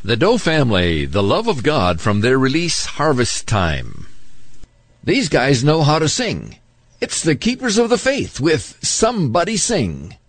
The Doe Family, The Love of God, from their release, Harvest Time. These guys know how to sing. It's the Keepers of the Faith with Somebody Sing.